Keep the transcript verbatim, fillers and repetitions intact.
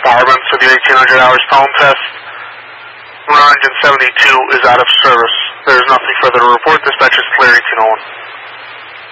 Department for the eighteen hundred hours tone test. one hundred seventy-two is out of service. There is nothing further to report. Dispatch is clear eighteen oh one.